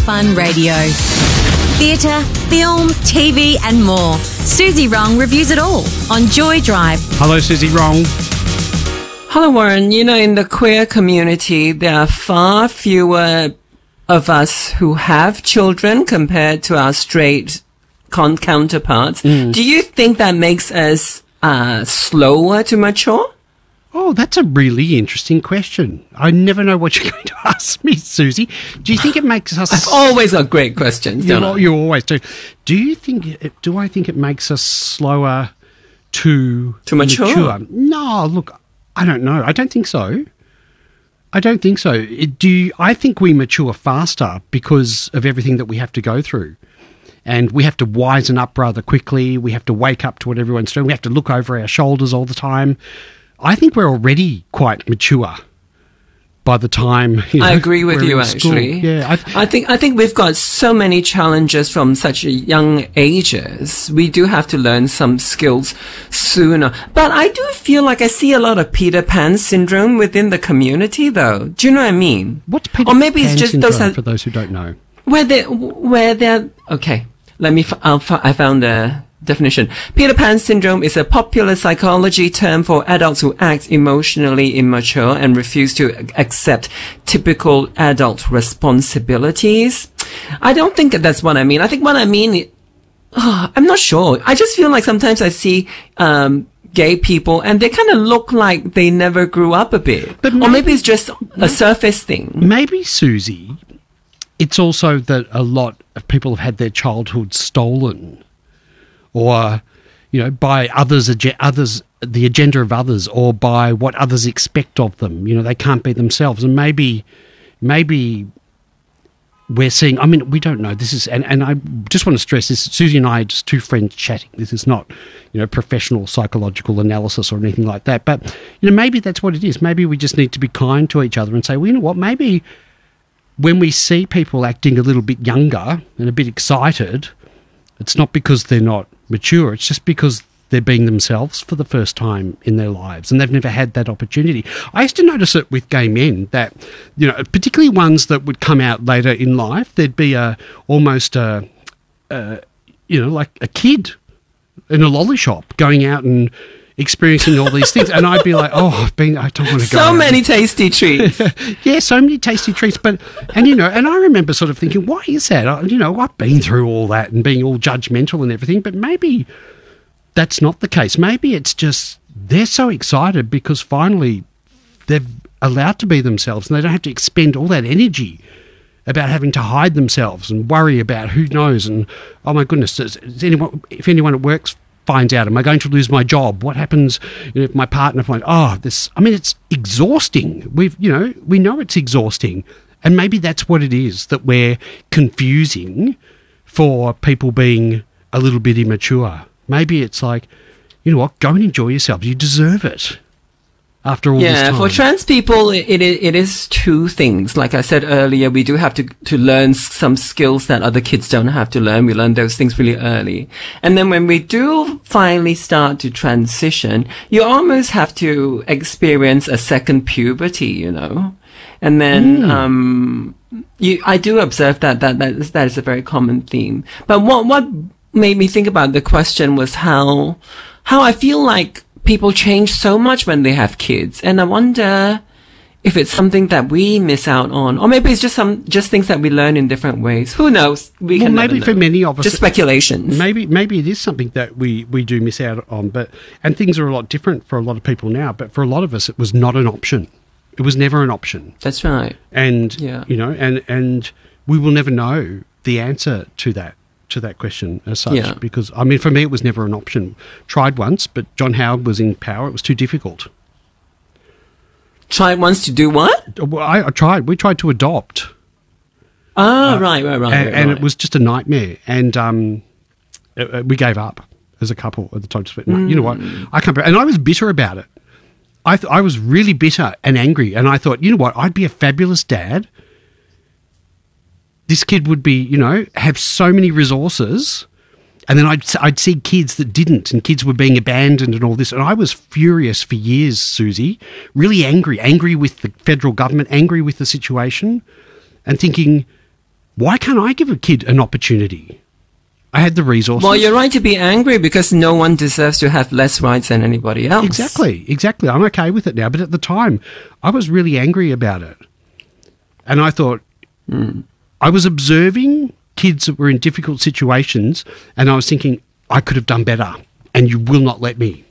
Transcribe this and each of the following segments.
Fun Radio. Theatre, film, TV and more. Susie Wrong reviews it all on Joy Drive. Hello, Susie Wrong. Hello, Warren. You know, in the queer community, there are far fewer of us who have children compared to our straight counterparts. Do you think that makes us slower to mature? Oh, that's a really interesting question. I never know what you're going to ask me, Susie. Do you think it makes us... I've always got great questions, don't I? You always do. Do I think it makes us slower to mature? No, look, I don't know. I don't think so. I think we mature faster because of everything that we have to go through. And we have to wisen up rather quickly. We have to wake up to what everyone's doing. We have to look over our shoulders all the time. I think we're already quite mature by the time I agree with you, actually. Yeah, I think we've got so many challenges from such young ages. We do have to learn some skills sooner. But I do feel like I see a lot of Peter Pan syndrome within the community, though. Do you know what I mean? What's Peter Pan syndrome, for those who don't know? Where they're okay. I found a definition. Peter Pan syndrome is a popular psychology term for adults who act emotionally immature and refuse to accept typical adult responsibilities. I don't think that's what I mean. I think what I mean, I'm not sure. I just feel like sometimes I see gay people and they kind of look like they never grew up a bit. Or maybe it's just a surface thing. Maybe, Susie, it's also that a lot of people have had their childhood stolen, or, by the agenda of others, or by what others expect of them. They can't be themselves. And maybe we're seeing, we don't know. This is, and I just want to stress this, Susie and I are just two friends chatting. This is not, professional psychological analysis or anything like that. But, maybe that's what it is. Maybe we just need to be kind to each other and say, well, you know what, maybe when we see people acting a little bit younger and a bit excited, it's not because they're not mature, it's just because they're being themselves for the first time in their lives and they've never had that opportunity. I used to notice it with gay men that, particularly ones that would come out later in life, there'd be almost like a kid in a lolly shop going out and experiencing all these things, and I'd be like, I don't want to go. So many tasty treats. Yeah, so many tasty treats. But and I remember sort of thinking, why is that? I've been through all that and being all judgmental and everything, but maybe that's not the case. Maybe it's just they're so excited because finally they're allowed to be themselves and they don't have to expend all that energy about having to hide themselves and worry about who knows and, oh my goodness, if anyone at work finds out, am I going to lose my job? What happens if my partner finds, it's exhausting. We know it's exhausting. And maybe that's what it is that we're confusing for people being a little bit immature. Maybe it's like, you know what, go and enjoy yourselves. You deserve it. After all this time. Yeah, for trans people, it is two things. Like I said earlier, we do have to learn some skills that other kids don't have to learn. We learn those things really early. And then when we do finally start to transition, you almost have to experience a second puberty, And then, I do observe that is a very common theme. But what made me think about the question was how I feel like people change so much when they have kids, and I wonder if it's something that we miss out on, or maybe it's just things that we learn in different ways. Who knows? Maybe for many of us, just speculations. Maybe it is something that we do miss out on, and things are a lot different for a lot of people now. But for a lot of us, it was not an option. It was never an option. That's right. And and we will never know the answer to that question as such, because for me it was never an option. Tried once, but John Howard was in power. It was too difficult. Tried once to do what? I tried. We tried to adopt. Right. And it was just a nightmare. And we gave up as a couple at the time. Just went, no, you know what? I can't. And I was bitter about it. I was really bitter and angry. And I thought, you know what? I'd be a fabulous dad. This kid would be, have so many resources, and then I'd see kids that didn't, and kids were being abandoned and all this, and I was furious for years, Susie, really angry with the federal government, angry with the situation, and thinking, Why can't I give a kid an opportunity? I had the resources. Well, you're right to be angry because no one deserves to have less rights than anybody else. Exactly. I'm okay with it now. But at the time, I was really angry about it. And I thought, I was observing kids that were in difficult situations, and I was thinking, I could have done better, and you will not let me.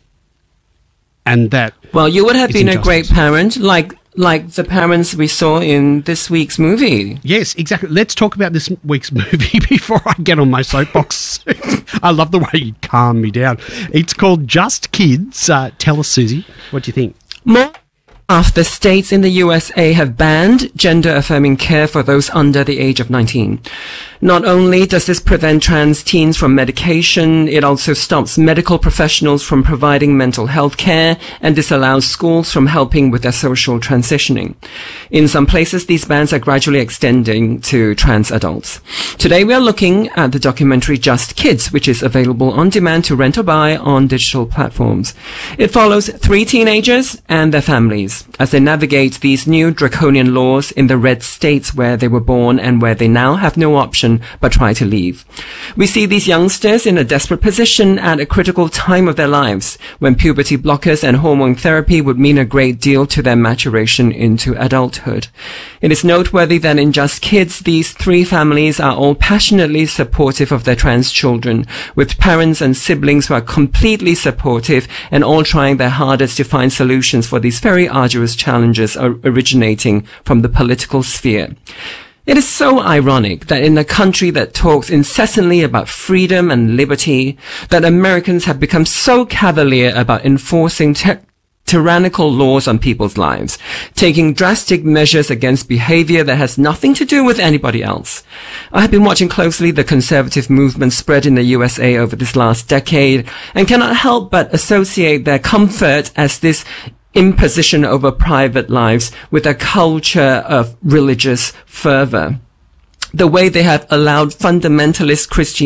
And that... Well, you would have been injustice. a great parent, like the parents we saw in this week's movie. Yes, exactly. Let's talk about this week's movie before I get on my soapbox. I love the way you calm me down. It's called Just Kids. Tell us, Susie, what do you think? More half the states in the USA have banned gender-affirming care for those under the age of 19. Not only does this prevent trans teens from medication, it also stops medical professionals from providing mental health care and disallows schools from helping with their social transitioning. In some places, these bans are gradually extending to trans adults. Today, we are looking at the documentary Just Kids, which is available on demand to rent or buy on digital platforms. It follows 3 teenagers and their families as they navigate these new draconian laws in the red states where they were born and where they now have no option but try to leave. We see these youngsters in a desperate position at a critical time of their lives when puberty blockers and hormone therapy would mean a great deal to their maturation into adulthood. It is noteworthy that in Just Kids, these 3 families are all passionately supportive of their trans children, with parents and siblings who are completely supportive and all trying their hardest to find solutions for these very arduous challenges originating from the political sphere. It is so ironic that in a country that talks incessantly about freedom and liberty, that Americans have become so cavalier about enforcing tyrannical laws on people's lives, taking drastic measures against behavior that has nothing to do with anybody else. I have been watching closely the conservative movement spread in the USA over this last decade and cannot help but associate their comfort as this imposition over private lives with a culture of religious fervor. The way they have allowed fundamentalist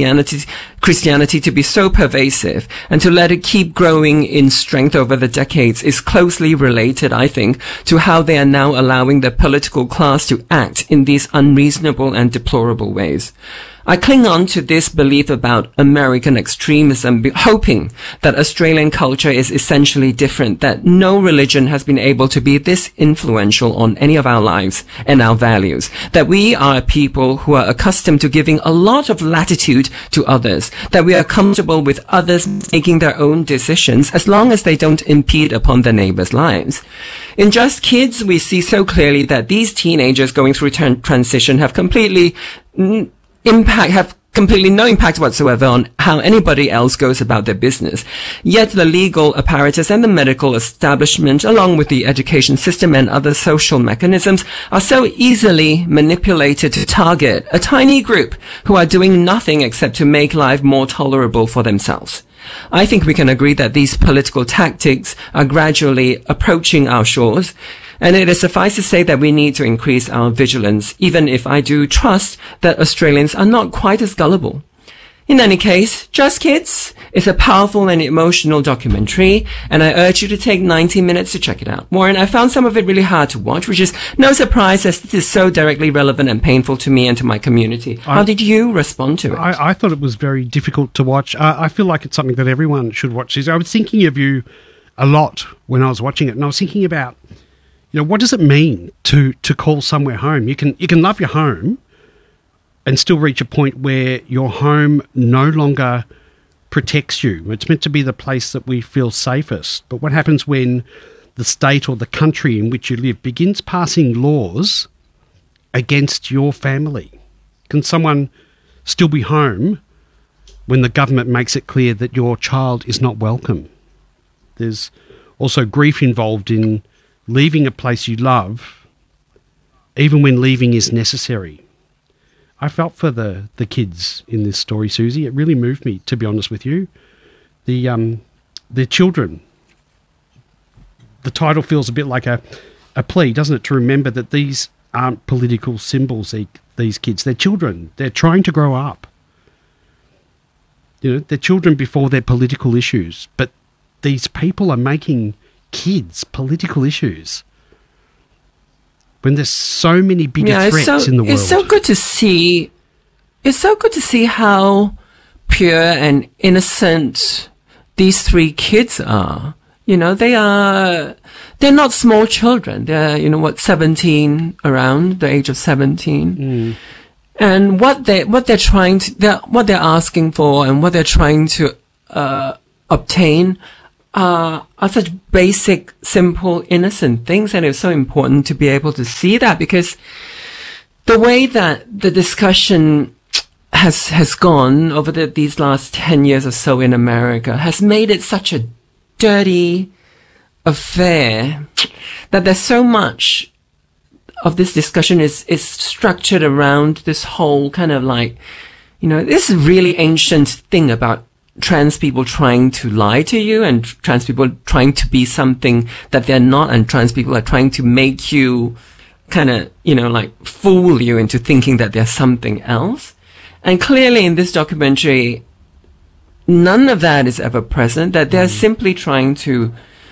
Christianity to be so pervasive and to let it keep growing in strength over the decades is closely related, I think, to how they are now allowing the political class to act in these unreasonable and deplorable ways. I cling on to this belief about American extremism, hoping that Australian culture is essentially different, that no religion has been able to be this influential on any of our lives and our values, that we are a people who are accustomed to giving a lot of latitude to others, that we are comfortable with others making their own decisions as long as they don't impede upon their neighbors' lives. In Just Kids, we see so clearly that these teenagers going through transition have completely no impact whatsoever on how anybody else goes about their business. Yet the legal apparatus and the medical establishment, along with the education system and other social mechanisms, are so easily manipulated to target a tiny group who are doing nothing except to make life more tolerable for themselves. I think we can agree that these political tactics are gradually approaching our shores, and it is suffice to say that we need to increase our vigilance, even if I do trust that Australians are not quite as gullible. In any case, Just Kids is a powerful and emotional documentary, and I urge you to take 90 minutes to check it out. Warren, I found some of it really hard to watch, which is no surprise as this is so directly relevant and painful to me and to my community. How did you respond to it? I thought it was very difficult to watch. I feel like it's something that everyone should watch. I was thinking of you a lot when I was watching it, and I was thinking about, what does it mean to call somewhere home? You can love your home and still reach a point where your home no longer protects you. It's meant to be the place that we feel safest. But what happens when the state or the country in which you live begins passing laws against your family? Can someone still be home when the government makes it clear that your child is not welcome? There's also grief involved in leaving a place you love, even when leaving is necessary. I felt for the kids in this story, Susie. It really moved me, to be honest with you. The children. The title feels a bit like a plea, doesn't it, to remember that these aren't political symbols, these kids. They're children. They're trying to grow up. They're children before they're political issues. But these people are making kids political issues when there's so many bigger threats in the world. It's so good to see it's so good to see how pure and innocent these three kids are. You know, they're not small children. They're, 17, around the age of 17. Mm. And what they're asking for and what they're trying to obtain are such basic, simple, innocent things. And it's so important to be able to see that, because the way that the discussion has gone over these last 10 years or so in America has made it such a dirty affair that there's so much of this discussion is structured around this whole kind of like, this really ancient thing about trans people trying to lie to you, and trans people trying to be something that they're not, and trans people are trying to make you kind of, fool you into thinking that they're something else. And clearly in this documentary, none of that is ever present, that they're simply trying to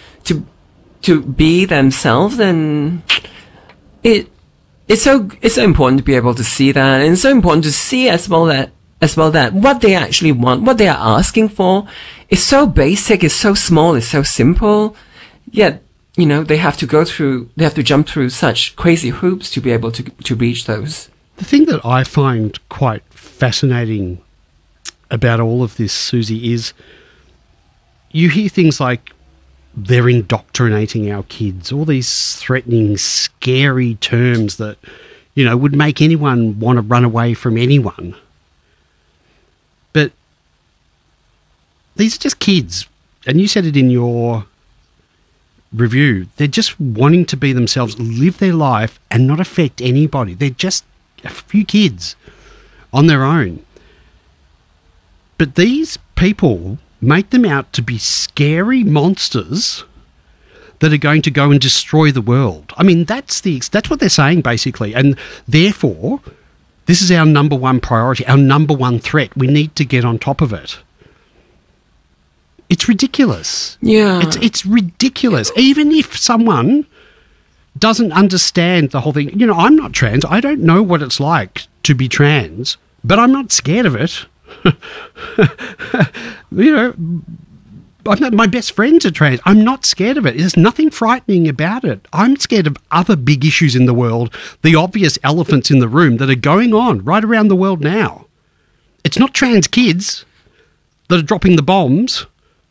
be themselves. And it's so important to be able to see that. And it's so important to see as well that what they actually want, what they are asking for is so basic, is so small, is so simple. Yet, they have to jump through such crazy hoops to be able to reach those. The thing that I find quite fascinating about all of this, Susie, is you hear things like they're indoctrinating our kids, all these threatening, scary terms that, would make anyone want to run away from anyone. But these are just kids. And you said it in your review. They're just wanting to be themselves, live their life and not affect anybody. They're just a few kids on their own. But these people make them out to be scary monsters that are going to go and destroy the world. I mean, that's what they're saying, basically. And therefore, this is our number one priority, our number one threat. We need to get on top of it. It's ridiculous. Yeah. It's ridiculous. Even if someone doesn't understand the whole thing. I'm not trans. I don't know what it's like to be trans, but I'm not scared of it. My best friends are trans. I'm not scared of it. There's nothing frightening about it. I'm scared of other big issues in the world, the obvious elephants in the room that are going on right around the world now. It's not trans kids that are dropping the bombs.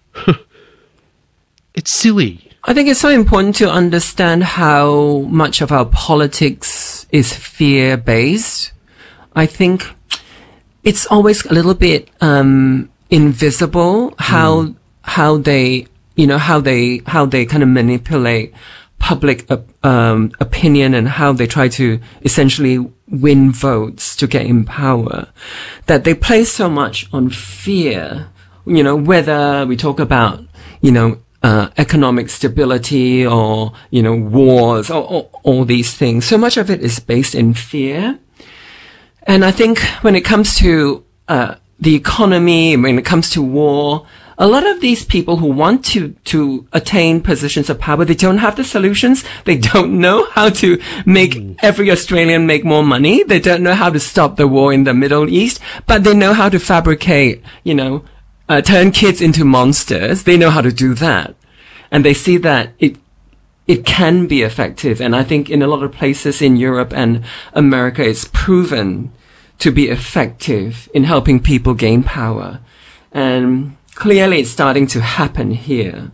It's silly. I think it's so important to understand how much of our politics is fear-based. I think it's always a little bit invisible how they kind of manipulate public opinion, and how they try to essentially win votes to get in power. That they place so much on fear. Whether we talk about economic stability or wars or all these things, so much of it is based in fear. And I think when it comes to the economy, when it comes to war, a lot of these people who want to attain positions of power, they don't have the solutions. They don't know how to make every Australian make more money. They don't know how to stop the war in the Middle East, but they know how to fabricate, turn kids into monsters. They know how to do that. And they see that it can be effective. And I think in a lot of places in Europe and America, it's proven to be effective in helping people gain power. And clearly it's starting to happen here.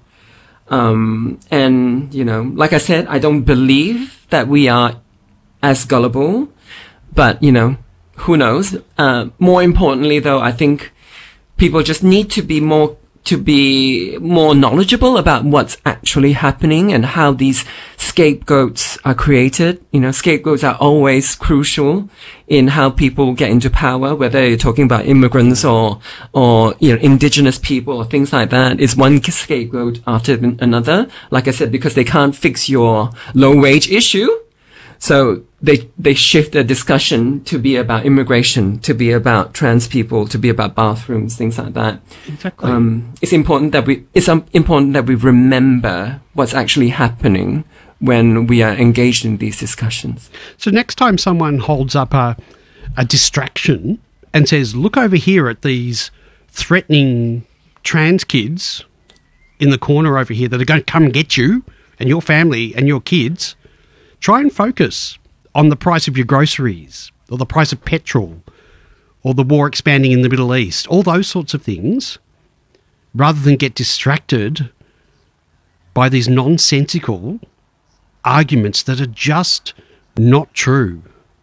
And, like I said, I don't believe that we are as gullible, but, who knows? More importantly, though, I think people just need to be more knowledgeable about what's actually happening and how these scapegoats are created. Scapegoats are always crucial in how people get into power, whether you're talking about immigrants or indigenous people or things like that. It's one scapegoat after another. Like I said, because they can't fix your low wage issue. So they shift the discussion to be about immigration, to be about trans people, to be about bathrooms, things like that. Exactly. It's important that we remember what's actually happening when we are engaged in these discussions. So next time someone holds up a distraction and says, look over here at these threatening trans kids in the corner over here that are going to come and get you and your family and your kids, try and focus on the price of your groceries or the price of petrol or the war expanding in the Middle East, all those sorts of things, rather than get distracted by these nonsensical arguments that are just not true.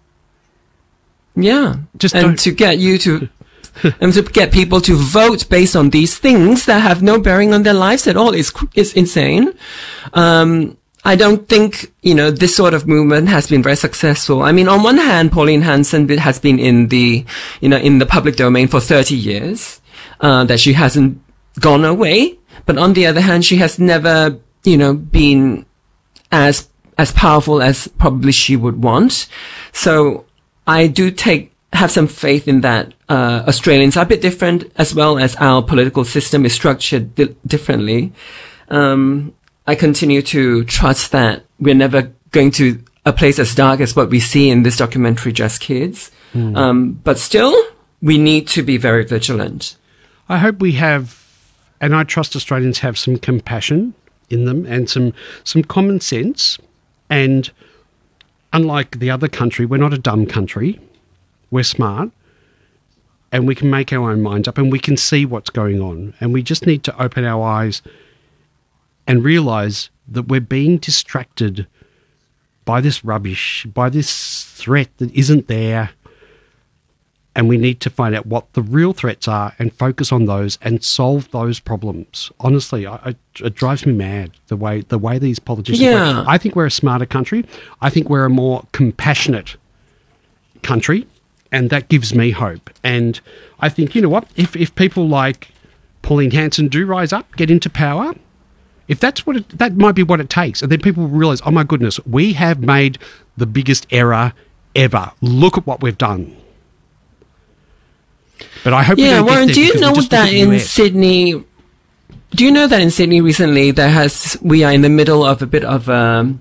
Yeah. Just and to get you to and to get people to vote based on these things that have no bearing on their lives at all is insane. I don't think, this sort of movement has been very successful. I mean, on one hand, Pauline Hanson has been in the public domain for 30 years, that she hasn't gone away. But on the other hand, she has never, been as powerful as probably she would want. So I do have some faith in that. Australians are a bit different, as well as our political system is structured differently. I continue to trust that we're never going to a place as dark as what we see in this documentary, Just Kids. But still, we need to be very vigilant. I hope we have, and I trust Australians have some compassion in them and some common sense. And unlike the other country, we're not a dumb country. We're smart. And we can make our own minds up and we can see what's going on. And we just need to open our eyes and realise that we're being distracted by this rubbish, by this threat that isn't there. And we need to find out what the real threats are and focus on those and solve those problems. Honestly, it drives me mad, the way these politicians work. I think we're a smarter country. I think we're a more compassionate country, and that gives me hope. And I think, you know what, if people like Pauline Hanson do rise up, get into power, if that's that might be what it takes, and then people will realise, oh my goodness, we have made the biggest error ever. Look at what we've done. But I hope. Yeah, Warren, do you know that in Sydney? Do you know that in Sydney recently we are in the middle of a bit of kind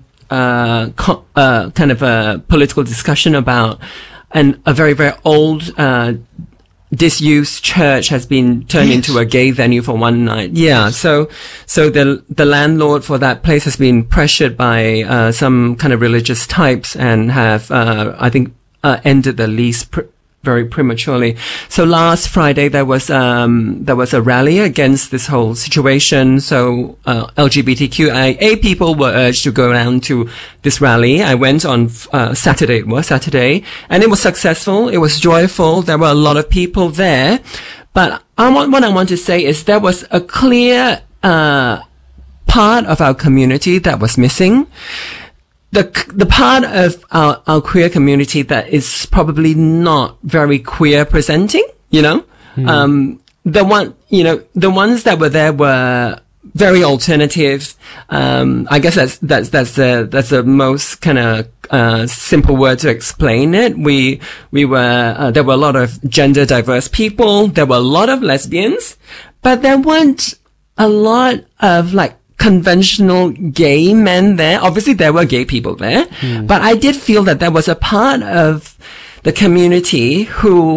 of a political discussion about a very, very old disused church has been turned into a gay venue for one night. Yeah, so the landlord for that place has been pressured by some kind of religious types and have I think ended the lease very prematurely. So last Friday there was a rally against this whole situation. So LGBTQIA people were urged to go down to this rally. I went on Saturday, and it was successful. It was joyful. There were a lot of people there. But what I want to say is there was a clear part of our community that was missing. The part of our queer community that is probably not very queer presenting, the ones that were there were very alternative. I guess that's the most kind of simple word to explain it. There were a lot of gender diverse people. There were a lot of lesbians, but there weren't a lot of conventional gay men there. Obviously there were gay people there, but I did feel that there was a part of the community who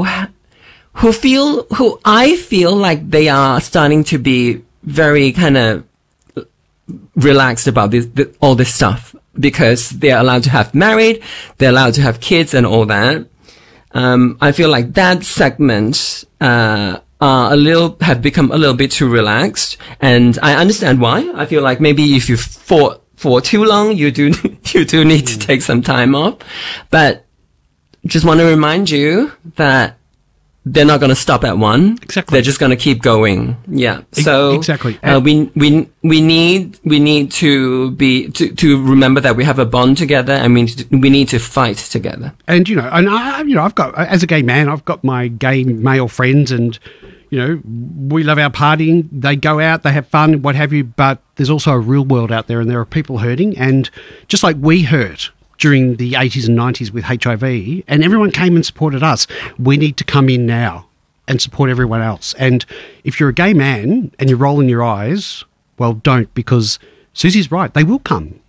I feel like they are starting to be very kind of relaxed about all this stuff, because they're allowed to have married, they're allowed to have kids and all that. I feel like that segment, have become a little bit too relaxed, and I understand why. I feel like maybe if you fought for too long, you do need to take some time off. But just want to remind you that they're not going to stop at one. Exactly. They're just going to keep going. Yeah. So exactly. We need to remember that we have a bond together, and we need to fight together. And I've got, as a gay man, I've got my gay male friends, and we love our partying. They go out, they have fun, what have you. But there's also a real world out there, and there are people hurting. And just like we hurt during the 80s and 90s with HIV, and everyone came and supported us, we need to come in now and support everyone else. And if you're a gay man and you're rolling your eyes, well, don't, because Susie's right. They will come.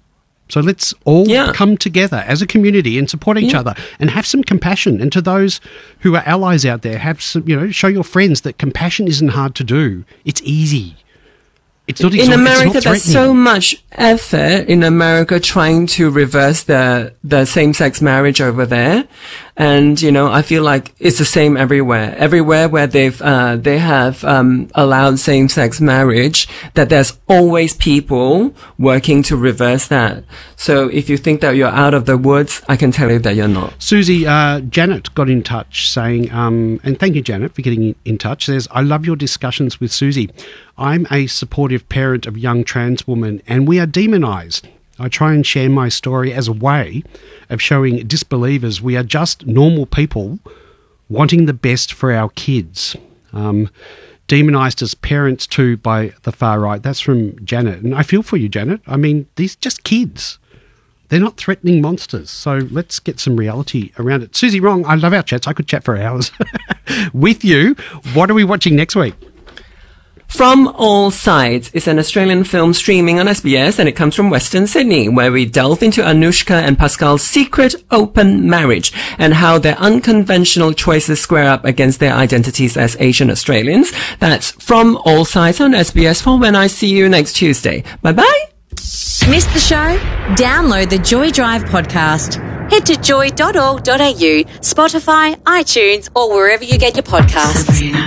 So let's all Yeah. come together as a community and support each other and have some compassion. And to those who are allies out there, have some, show your friends that compassion isn't hard to do. It's easy. It's not In America, it's not there's so much effort in America trying to reverse the same-sex marriage over there. And, I feel like it's the same everywhere. Everywhere where they have allowed same-sex marriage, that there's always people working to reverse that. So if you think that you're out of the woods, I can tell you that you're not. Susie, Janet got in touch saying, and thank you, Janet, for getting in touch, says, I love your discussions with Susie. I'm a supportive parent of young trans women and we are demonised. I try and share my story as a way of showing disbelievers we are just normal people wanting the best for our kids. Demonised as parents too by the far right. That's from Janet. And I feel for you, Janet. I mean, these are just kids. They're not threatening monsters. So let's get some reality around it. Susie Wrong, I love our chats. I could chat for hours with you. What are we watching next week? From All Sides is an Australian film streaming on SBS, and it comes from Western Sydney, where we delve into Anushka and Pascal's secret open marriage and how their unconventional choices square up against their identities as Asian Australians. That's From All Sides on SBS for when I see you next Tuesday. Bye-bye. Missed the show? Download the Joy Drive podcast. Head to joy.org.au, Spotify, iTunes, or wherever you get your podcasts.